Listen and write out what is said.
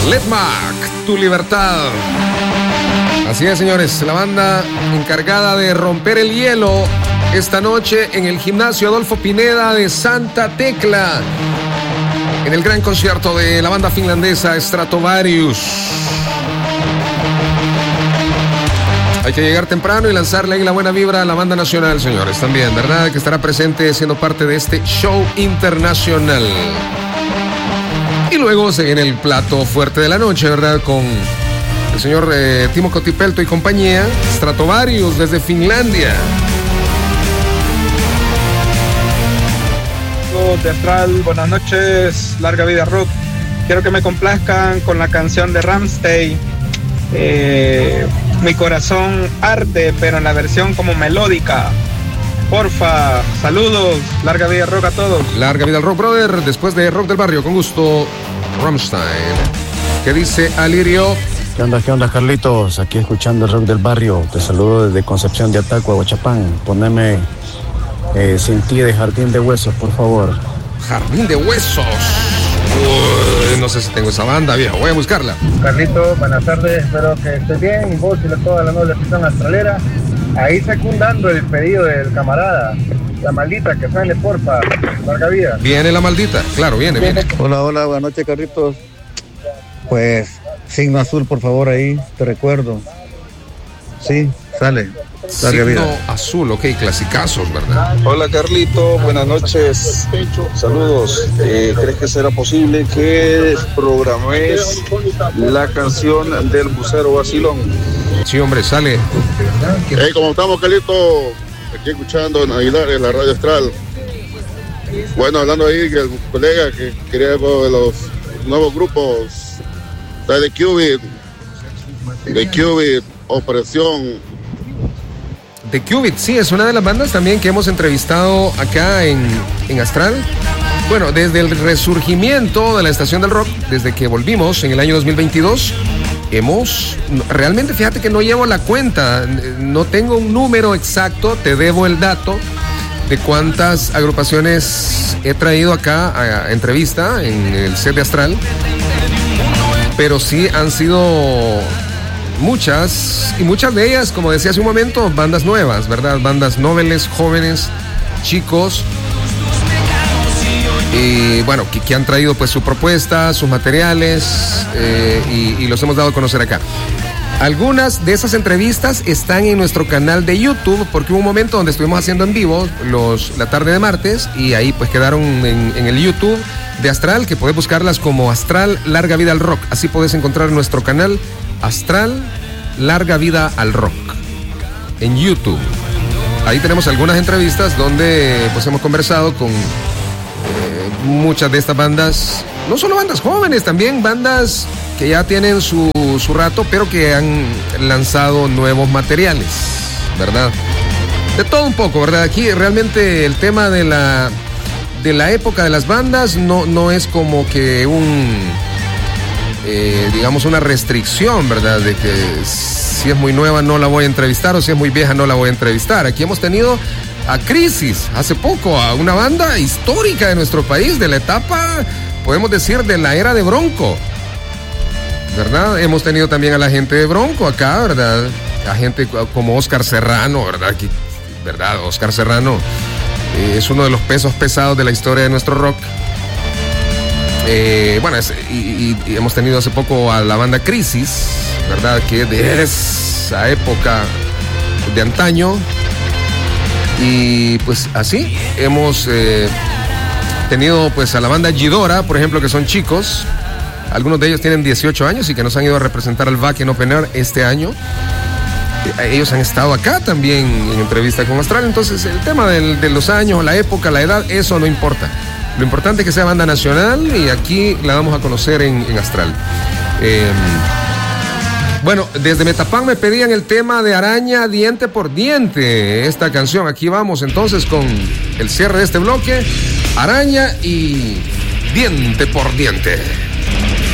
Letmac, Tu Libertad. Así es, señores, la banda encargada de romper el hielo esta noche en el gimnasio Adolfo Pineda de Santa Tecla, en el gran concierto de la banda finlandesa Stratovarius. Hay que llegar temprano y lanzarle ahí la buena vibra a la banda nacional, señores, también, ¿verdad? Que estará presente siendo parte de este show internacional. Y luego se viene el plato fuerte de la noche, ¿verdad? Con el señor Timo Kotipelto y compañía, Stratovarius desde Finlandia. De Astral, buenas noches, larga vida rock. Quiero que me complazcan con la canción de Rammstein, Mi corazón arde, pero en la versión como melódica. Porfa, saludos, larga vida rock a todos. Larga vida al rock, brother. Después de Rock del Barrio, con gusto, Rammstein. ¿Qué dice Alirio? ¿Qué onda, Carlitos? Aquí escuchando el Rock del Barrio. Te saludo desde Concepción de Ataco, Aguachapán. Poneme Sin ti de Jardín de Huesos, por favor. Jardín de Huesos. Uy, no sé si tengo esa banda, viejo. Voy a buscarla. Carlitos, buenas tardes. Espero que estés bien. Y vos y toda la noble afición astralera. Ahí secundando el pedido del camarada. La maldita que sale, porfa. Larga vida. Viene la maldita. Claro, viene. Hola, buenas noches, Carlitos. Pues, signo azul, por favor, ahí. Te recuerdo. Sí, sale. Larga vida. Signo azul, ok, clasicazos, ¿verdad? Hola, Carlito, buenas noches. Saludos. ¿Crees que será posible que programes la canción del bucero vacilón? Sí, hombre, sale. Hey, ¿cómo estamos, Carlito? Aquí escuchando en Aguilar, en la radio Astral. Bueno, hablando ahí que el colega que quería de los nuevos grupos, de Qubit, Operación. The Qubit, sí, es una de las bandas también que hemos entrevistado acá en Astral. Bueno, desde el resurgimiento de la Estación del Rock, desde que volvimos en el año 2022, realmente, fíjate que no llevo la cuenta, no tengo un número exacto, te debo el dato de cuántas agrupaciones he traído acá a entrevista en el set de Astral, pero sí han sido muchas, y muchas de ellas, como decía hace un momento, bandas nuevas, ¿verdad? Bandas noveles, jóvenes, chicos, y bueno, que han traído pues su propuesta, sus materiales, y los hemos dado a conocer acá. Algunas de esas entrevistas están en nuestro canal de YouTube, porque hubo un momento donde estuvimos haciendo en vivo la tarde de martes, y ahí pues quedaron en el YouTube de Astral, que puedes buscarlas como Astral Larga Vida al Rock. Así puedes encontrar nuestro canal Astral Larga Vida al Rock en YouTube. Ahí tenemos algunas entrevistas donde pues hemos conversado con muchas de estas bandas, no solo bandas jóvenes, también bandas que ya tienen su rato, pero que han lanzado nuevos materiales, ¿verdad? De todo un poco, ¿verdad? Aquí realmente el tema de la época de las bandas no es como que digamos una restricción, ¿verdad? De que si es muy nueva no la voy a entrevistar, o si es muy vieja no la voy a entrevistar. Aquí hemos tenido a Crisis hace poco, a una banda histórica de nuestro país, de la etapa, podemos decir, de la era de Bronco, ¿verdad? Hemos tenido también a la gente de Bronco acá, ¿verdad? A gente como Oscar Serrano, ¿verdad? Oscar Serrano es uno de los pesos pesados de la historia de nuestro rock. Bueno, y hemos tenido hace poco a la banda Crisis, ¿verdad? Que de esa época de antaño. Y pues así hemos tenido pues a la banda Gidora, por ejemplo, que son chicos. Algunos de ellos tienen 18 años y que nos han ido a representar al Back en Open Air este año. Ellos han estado acá también en entrevista con Astral. Entonces el tema de los años, la época, la edad, eso no importa. Lo importante es que sea banda nacional, y aquí la vamos a conocer en Astral. Bueno, desde Metapán me pedían el tema de Araña, Diente por Diente. Esta canción, aquí vamos entonces con el cierre de este bloque. Araña y Diente por Diente.